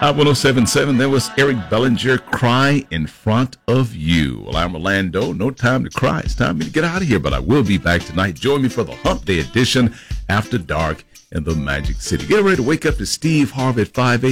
Hot 1077, there was Eric Bellinger, Cry in Front of You. Well, I'm Orlando. No time to cry. It's time for me to get out of here, but I will be back tonight. Join me for the Hump Day edition after dark in the Magic City. Get ready to wake up to Steve Harvey at 5 a.m.